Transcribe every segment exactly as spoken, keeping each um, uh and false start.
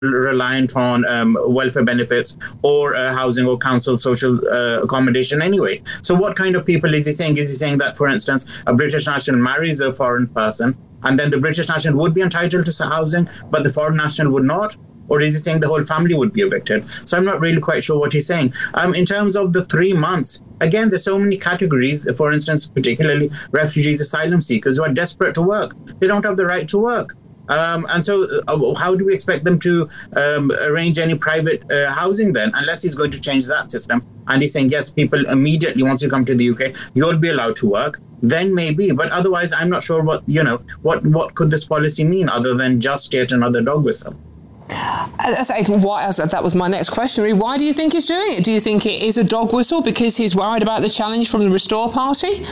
reliant on um, welfare benefits or uh, housing or council social uh, accommodation anyway. So what kind of people is he saying? Is he saying that, for instance, a British national marries a foreign person and then the British national would be entitled to housing, but the foreign national would not? Or is he saying the whole family would be evicted? So I'm not really quite sure what he's saying. Um, in terms of the three months, again, there's so many categories, for instance, particularly refugees, asylum seekers who are desperate to work. They don't have the right to work. Um, and so uh, how do we expect them to um, arrange any private uh, housing then, unless he's going to change that system? And he's saying, yes, people immediately, once you come to the U K, you'll be allowed to work. Then maybe. But otherwise, I'm not sure what, you know, what, what could this policy mean other than just yet another dog whistle? Why, that was my next question, really. Why do you think he's doing it? Do you think it is a dog whistle because he's worried about the challenge from the Restore Party?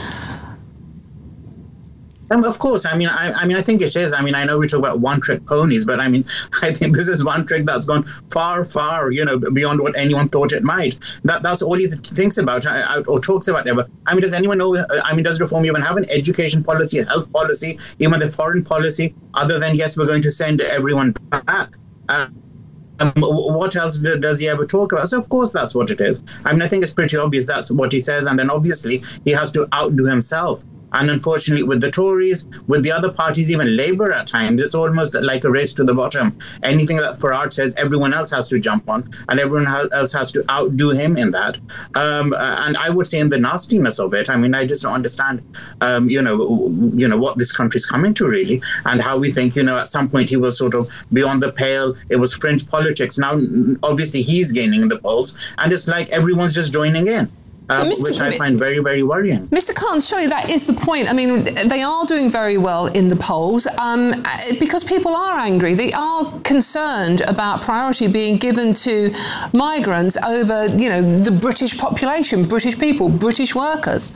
Um, of course, I mean, I, I mean, I think it is. I mean, I know we talk about one-trick ponies, but I mean, I think this is one trick that's gone far, far, you know, beyond what anyone thought it might. That that's all he th- thinks about uh, or talks about ever. I mean, does anyone know? Uh, I mean, does Reform even have an education policy, a health policy, even the foreign policy, other than yes, we're going to send everyone back? Uh, Um, what else does he ever talk about? So, of course, that's what it is. I mean, I think it's pretty obvious that's what he says. And then, obviously, he has to outdo himself. And unfortunately, with the Tories, with the other parties, even Labour at times, it's almost like a race to the bottom. Anything that Farage says, everyone else has to jump on, and everyone else has to outdo him in that. Um, and I would say in the nastiness of it, I mean, I just don't understand, um, you know, you know, what this country's coming to, really, and how we think, you know, at some point he was sort of beyond the pale. It was fringe politics. Now, obviously, he's gaining in the polls, and it's like everyone's just joining in. Um, which I find very, very worrying. Mister Khan, surely that is the point. I mean, they are doing very well in the polls um, because people are angry. They are concerned about priority being given to migrants over, you know, the British population, British people, British workers.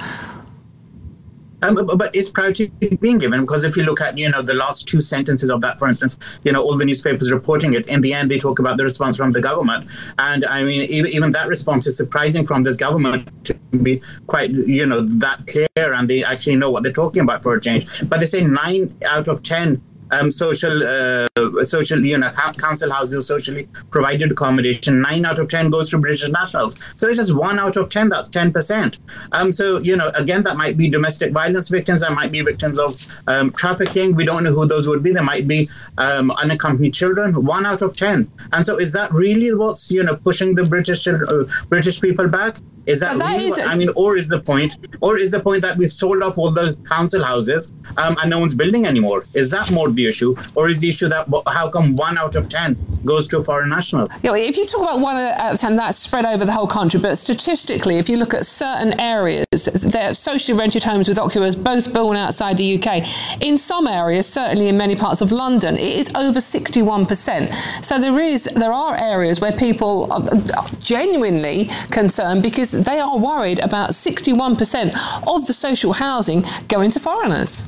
Um, but is priority being given? Because if you look at, you know, the last two sentences of that, for instance, you know, all the newspapers reporting it, in the end, they talk about the response from the government. And I mean, even that response is surprising from this government to be quite, you know, that clear, and they actually know what they're talking about for a change. But they say nine out of ten Um, social, uh, social, you know, council housing, socially provided accommodation, nine out of ten goes to British nationals. So it's just one out of ten, that's ten percent. Um, so, you know, again, that might be domestic violence victims, that might be victims of um, trafficking. We don't know who those would be. There might be um, unaccompanied children, one out of ten. And so is that really what's, you know, pushing the British children, uh, British people back? Is that, that really, is what, I mean, or is the point, or is the point that we've sold off all the council houses um, and no one's building anymore? Is that more the issue? Or is the issue that how come one out of ten goes to a foreign national? Yeah, if you talk about one out of ten, that's spread over the whole country. But statistically, if you look at certain areas, they're socially rented homes with occupants, both born outside the U K. In some areas, certainly in many parts of London, it is over sixty-one percent. So there is, there are areas where people are genuinely concerned because they are worried about sixty-one percent of the social housing going to foreigners.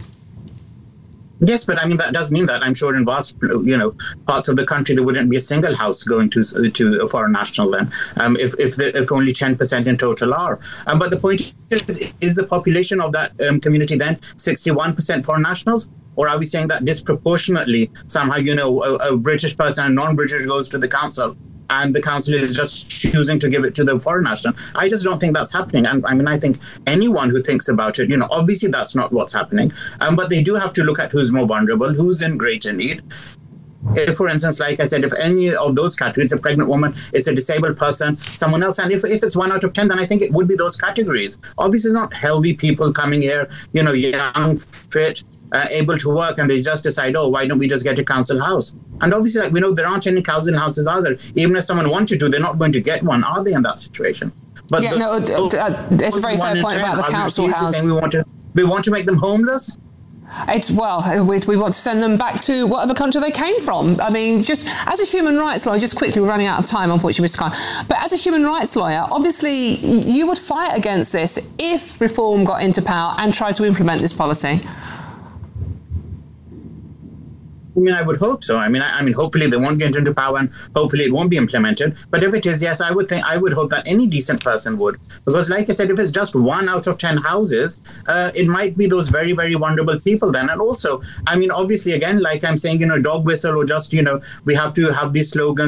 Yes, but I mean, that does mean that I'm sure in vast, you know, parts of the country, there wouldn't be a single house going to to a foreign national then, um, if if, the, if only ten percent in total are. Um, but the point is, is the population of that um, community then sixty-one percent foreign nationals? Or are we saying that disproportionately, somehow, you know, a, a British person and a non-British goes to the council, and the council is just choosing to give it to the foreign national? I just don't think that's happening. And I mean, I think anyone who thinks about it, you know, obviously that's not what's happening. Um, but they do have to look at who's more vulnerable, who's in greater need. If, for instance, like I said, if any of those categories, a pregnant woman, it's a disabled person, someone else, and if, if it's one out of ten, then I think it would be those categories. Obviously, not healthy people coming here, you know, young, fit, Uh, able to work, and they just decide, oh, why don't we just get a council house? And obviously, like, we know there aren't any council houses either. Even if someone wanted to, they're not going to get one, are they, in that situation? But yeah, the, no, uh, it's a very fair point about the council house. We want to, we want to make them homeless? It's, well, we, we want to send them back to whatever country they came from. I mean, just as a human rights lawyer, just quickly, we're running out of time, unfortunately, Mister Khan, but as a human rights lawyer, obviously, you would fight against this if Reform got into power and tried to implement this policy. I mean, I would hope so. I mean, I, I mean, hopefully they won't get into power, and hopefully it won't be implemented. But if it is, yes, I would think I would hope that any decent person would, because, like I said, if it's just one out of ten houses, uh, it might be those very, very vulnerable people then. And also, I mean, obviously, again, like I'm saying, you know, dog whistle or just, you know, we have to have these slogans.